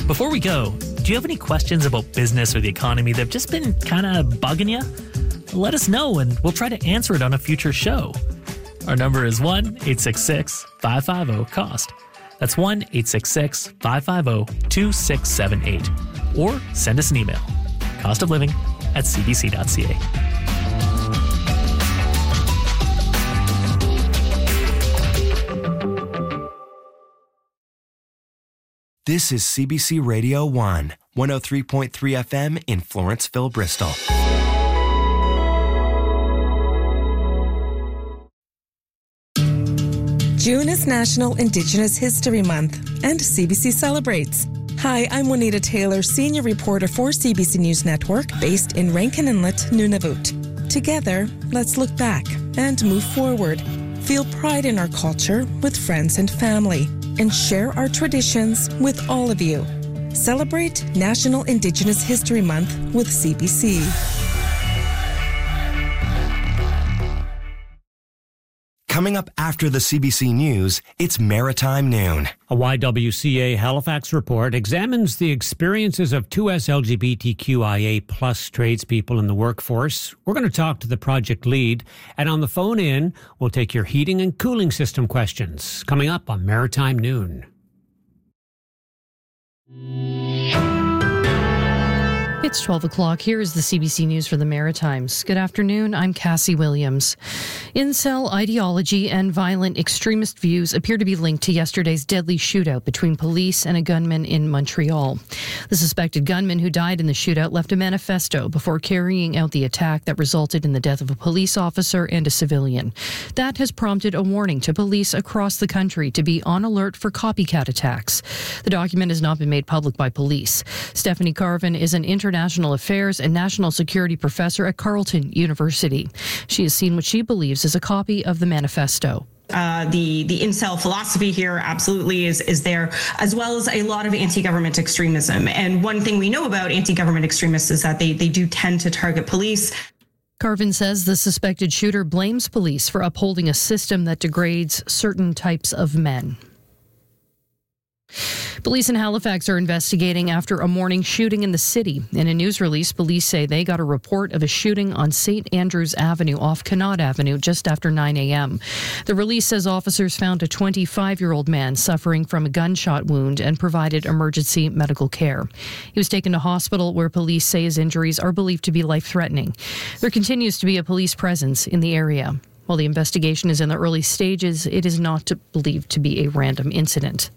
Before we go, do you have any questions about business or the economy that have just been kind of bugging you? Let us know and we'll try to answer it on a future show. Our number is 1-866-550-COST. That's 1-866-550-2678. Or send us an email, costofliving@cbc.ca. This is CBC Radio 1, 103.3 FM in Florenceville, Bristol. June is National Indigenous History Month, and CBC celebrates. Hi, I'm Juanita Taylor, senior reporter for CBC News Network, based in Rankin Inlet, Nunavut. Together, let's look back and move forward. Feel pride in our culture with friends and family, and share our traditions with all of you. Celebrate National Indigenous History Month with CBC. Coming up after the CBC News, it's Maritime Noon. A YWCA Halifax report examines the experiences of 2S LGBTQIA plus tradespeople in the workforce. We're going to talk to the project lead, and on the phone in, we'll take your heating and cooling system questions. Coming up on Maritime Noon. It's 12 o'clock. Here is the CBC News for the Maritimes. Good afternoon. I'm Cassie Williams. Incel ideology and violent extremist views appear to be linked to yesterday's deadly shootout between police and a gunman in Montreal. The suspected gunman who died in the shootout left a manifesto before carrying out the attack that resulted in the death of a police officer and a civilian. That has prompted a warning to police across the country to be on alert for copycat attacks. The document has not been made public by police. Stephanie Carvin is an international affairs and national security professor at Carleton University. She has seen what she believes is a copy of the manifesto. The incel philosophy here absolutely is there, as well as a lot of anti-government extremism. And one thing we know about anti-government extremists is that they do tend to target police. Carvin says the suspected shooter blames police for upholding a system that degrades certain types of men. Police in Halifax are investigating after a morning shooting in the city. In a news release, police say they got a report of a shooting on St. Andrews Avenue off Connaught Avenue just after 9 a.m. The release says officers found a 25-year-old man suffering from a gunshot wound and provided emergency medical care. He was taken to hospital where police say his injuries are believed to be life-threatening. There continues to be a police presence in the area. While the investigation is in the early stages, it is not believed to be a random incident.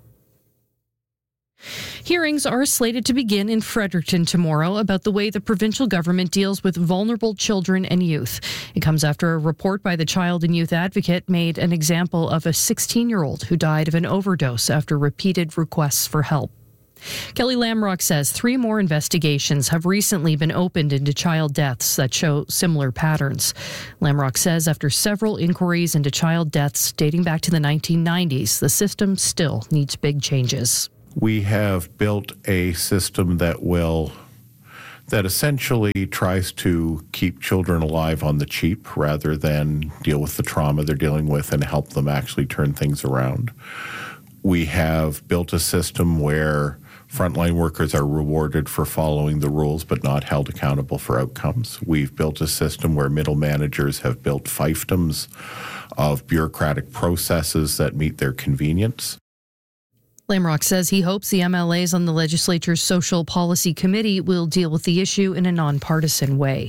Hearings are slated to begin in Fredericton tomorrow about the way the provincial government deals with vulnerable children and youth. It comes after a report by the Child and Youth Advocate made an example of a 16-year-old who died of an overdose after repeated requests for help. Kelly Lamrock says 3 more investigations have recently been opened into child deaths that show similar patterns. Lamrock says after several inquiries into child deaths dating back to the 1990s, the system still needs big changes. We have built a system that essentially tries to keep children alive on the cheap rather than deal with the trauma they're dealing with and help them actually turn things around. We have built a system where frontline workers are rewarded for following the rules but not held accountable for outcomes. We've built a system where middle managers have built fiefdoms of bureaucratic processes that meet their convenience. Lamrock says he hopes the MLAs on the legislature's Social Policy Committee will deal with the issue in a nonpartisan way.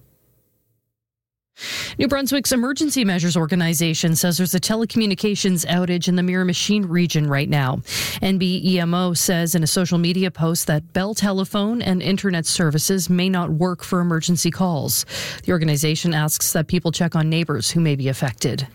New Brunswick's Emergency Measures Organization says there's a telecommunications outage in the Miramichi region right now. NBEMO says in a social media post that Bell telephone and internet services may not work for emergency calls. The organization asks that people check on neighbors who may be affected.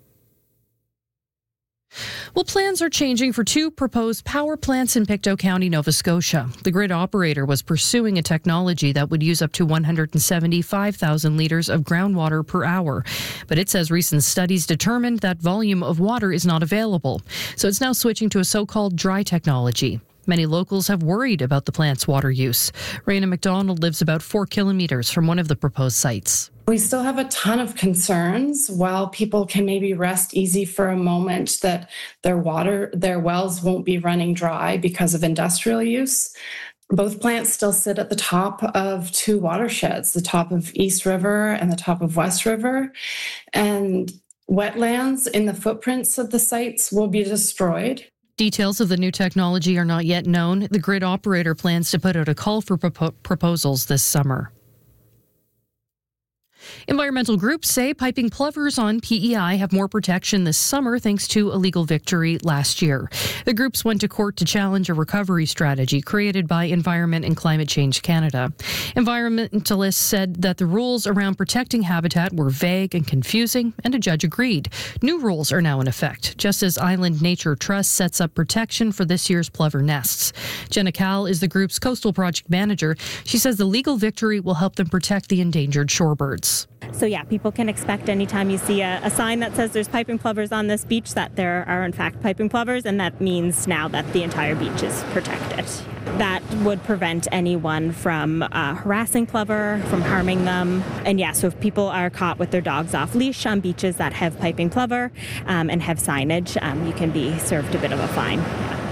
Well, plans are changing for 2 proposed power plants in Pictou County, Nova Scotia. The grid operator was pursuing a technology that would use up to 175,000 litres of groundwater per hour. But it says recent studies determined that volume of water is not available. So it's now switching to a so-called dry technology. Many locals have worried about the plant's water use. Raina McDonald lives about 4 kilometers from one of the proposed sites. We still have a ton of concerns. While people can maybe rest easy for a moment that their wells won't be running dry because of industrial use, both plants still sit at the top of two watersheds, the top of East River and the top of West River. And wetlands in the footprints of the sites will be destroyed. Details of the new technology are not yet known. The grid operator plans to put out a call for proposals this summer. Environmental groups say piping plovers on PEI have more protection this summer thanks to a legal victory last year. The groups went to court to challenge a recovery strategy created by Environment and Climate Change Canada. Environmentalists said that the rules around protecting habitat were vague and confusing, and a judge agreed. New rules are now in effect, just as Island Nature Trust sets up protection for this year's plover nests. Jenna Cal is the group's coastal project manager. She says the legal victory will help them protect the endangered shorebirds. So yeah, people can expect anytime you see a sign that says there's piping plovers on this beach that there are in fact piping plovers, and that means now that the entire beach is protected. That would prevent anyone from harassing plover, from harming them. And yeah, so if people are caught with their dogs off leash on beaches that have piping plover and have signage, you can be served a bit of a fine.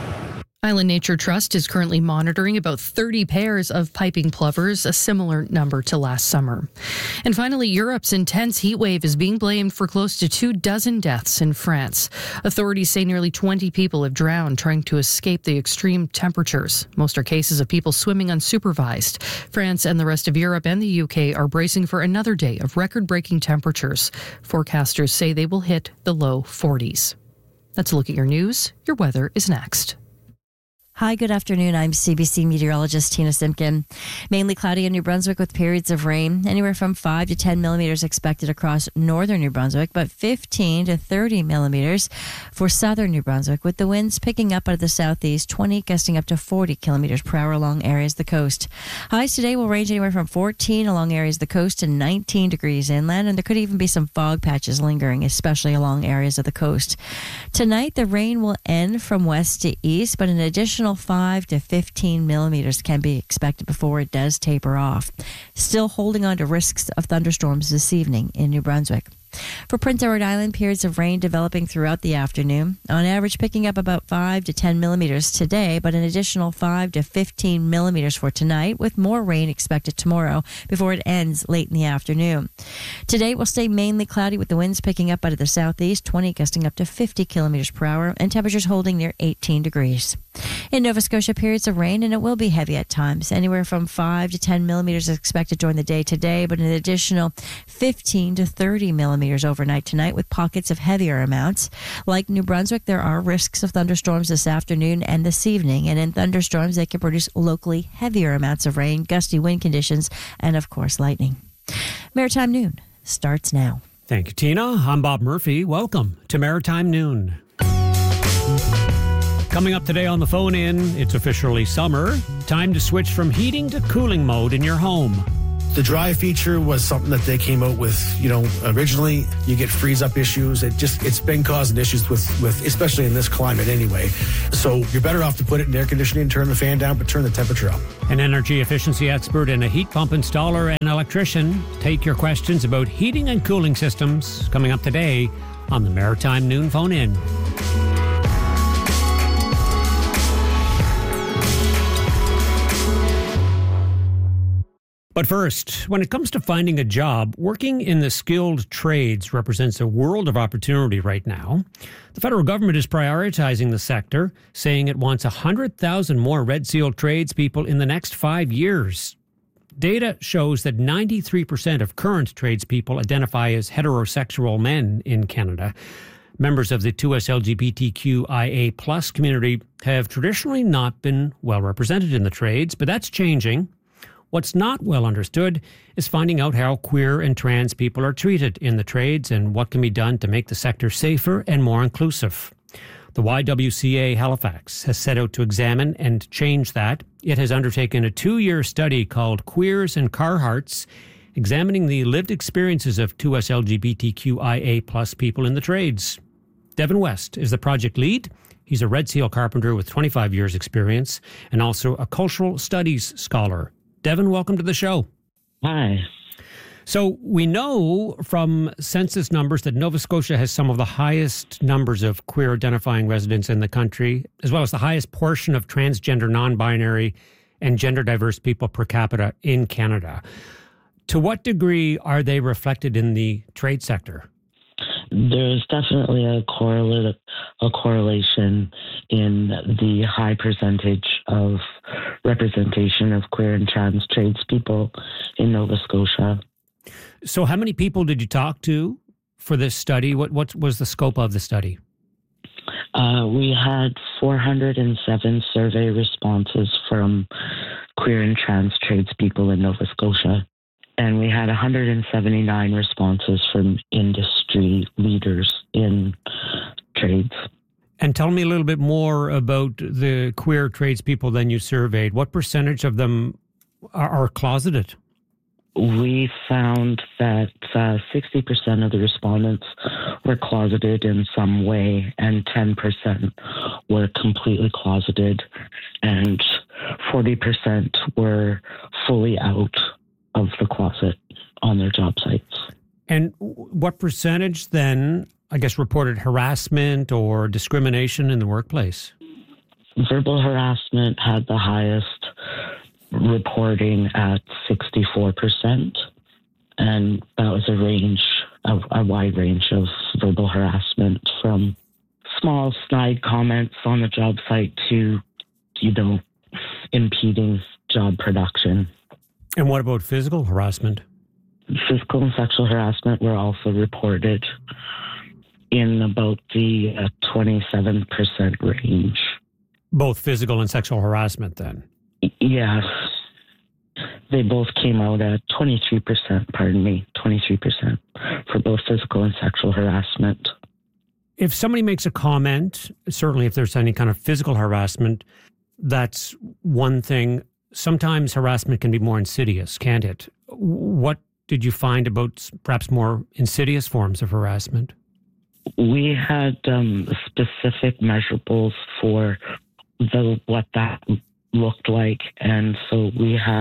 Island Nature Trust is currently monitoring about 30 pairs of piping plovers, a similar number to last summer. And finally, Europe's intense heat wave is being blamed for close to 24 deaths in France. Authorities say nearly 20 people have drowned trying to escape the extreme temperatures. Most are cases of people swimming unsupervised. France and the rest of Europe and the UK are bracing for another day of record-breaking temperatures. Forecasters say they will hit the low 40s. That's a look at your news. Your weather is next. Hi, good afternoon. I'm CBC meteorologist Tina Simpkin. Mainly cloudy in New Brunswick with periods of rain, anywhere from 5 to 10 millimeters expected across northern New Brunswick, but 15 to 30 millimeters for southern New Brunswick, with the winds picking up out of the southeast, 20 gusting up to 40 kilometers per hour along areas of the coast. Highs today will range anywhere from 14 along areas of the coast to 19 degrees inland, and there could even be some fog patches lingering, especially along areas of the coast. Tonight, the rain will end from west to east, but an additional 5 to 15 millimeters can be expected before it does taper off. Still holding on to risks of thunderstorms this evening in New Brunswick. For Prince Edward Island, periods of rain developing throughout the afternoon, on average picking up about 5 to 10 millimeters today, but an additional 5 to 15 millimeters for tonight, with more rain expected tomorrow before it ends late in the afternoon. Today will stay mainly cloudy with the winds picking up out of the southeast, 20 gusting up to 50 kilometers per hour, and temperatures holding near 18 degrees. In Nova Scotia, periods of rain, and it will be heavy at times. Anywhere from 5 to 10 millimeters is expected during the day today, but an additional 15 to 30 millimeters overnight tonight, with pockets of heavier amounts. Like New Brunswick, there are risks of thunderstorms this afternoon and this evening, and in thunderstorms, they can produce locally heavier amounts of rain, gusty wind conditions, and of course, lightning. Maritime Noon starts now. Thank you, Tina. I'm Bob Murphy. Welcome to Maritime Noon. Coming up today on the phone in, it's officially summer. Time to switch from heating to cooling mode in your home. The dry feature was something that they came out with, originally you get freeze up issues. It's been causing issues with especially in this climate anyway. So you're better off to put it in air conditioning, turn the fan down, but turn the temperature up. An energy efficiency expert and a heat pump installer and electrician take your questions about heating and cooling systems coming up today on the Maritime Noon Phone In. But first, when it comes to finding a job, working in the skilled trades represents a world of opportunity right now. The federal government is prioritizing the sector, saying it wants 100,000 more Red Seal tradespeople in the next 5 years. Data shows that 93% of current tradespeople identify as heterosexual men in Canada. Members of the 2S LGBTQIA+ community have traditionally not been well represented in the trades, but that's changing. What's not well understood is finding out how queer and trans people are treated in the trades and what can be done to make the sector safer and more inclusive. The YWCA Halifax has set out to examine and change that. It has undertaken a 2-year study called Queers and Carharts, examining the lived experiences of 2S LGBTQIA+ people in the trades. Devin West is the project lead. He's a Red Seal carpenter with 25 years experience and also a cultural studies scholar. Devin, welcome to the show. Hi. So we know from census numbers that Nova Scotia has some of the highest numbers of queer identifying residents in the country, as well as the highest portion of transgender, non-binary, and gender diverse people per capita in Canada. To what degree are they reflected in the trade sector? There's definitely a correlation in the high percentage of representation of queer and trans tradespeople in Nova Scotia. So how many people did you talk to for this study? What was the scope of the study? We had 407 survey responses from queer and trans tradespeople in Nova Scotia. And we had 179 responses from industry leaders in trades. And tell me a little bit more about the queer tradespeople then you surveyed. What percentage of them are closeted? We found that 60% of the respondents were closeted in some way, and 10% were completely closeted, and 40% were fully out of the closet on their job sites. And what percentage then, I guess, reported harassment or discrimination in the workplace? Verbal harassment had the highest reporting at 64%, and that was a wide range of verbal harassment, from small snide comments on the job site to, impeding job production. And what about physical harassment? Physical and sexual harassment were also reported in about the 27% range. Both physical and sexual harassment then? Yes. They both came out at 23% for both physical and sexual harassment. If somebody makes a comment, certainly if there's any kind of physical harassment, that's one thing. Sometimes harassment can be more insidious, can't it? What did you find about perhaps more insidious forms of harassment? We had specific measurables for what that looked like, and so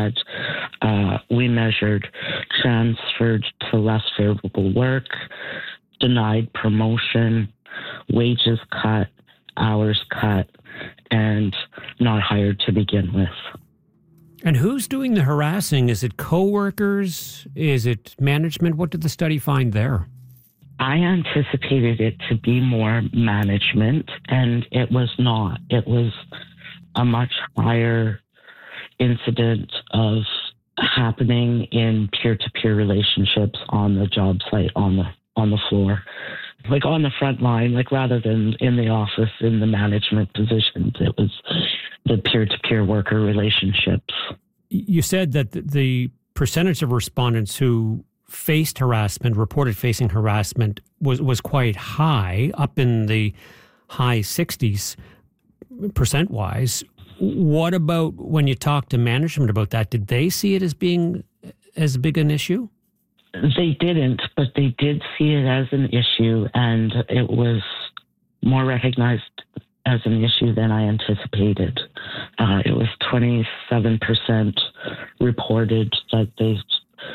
we measured transferred to less favorable work, denied promotion, wages cut, hours cut, and not hired to begin with. And who's doing the harassing? Is it coworkers? Is it management? What did the study find there? I anticipated it to be more management, and it was not. It was a much higher incident of happening in peer-to-peer relationships on the job site, on the floor, like on the front line, like rather than in the office in the management positions. It was the peer-to-peer worker relationships. You said that the percentage of respondents who faced harassment, reported facing harassment, was quite high, up in the high 60s percent-wise. What about when you talk to management about that? Did they see it as being as big an issue? They didn't, but they did see it as an issue, and it was more recognized as an issue than I anticipated. It was 27% reported that they